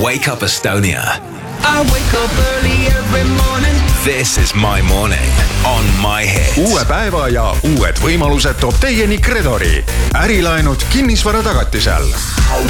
Wake Up Estonia. I wake up early every morning. This is my morning on My Hits. Uue päeva ja uued võimalused toob teieni Credori. Ärilaenud kinnisvara tagatisel.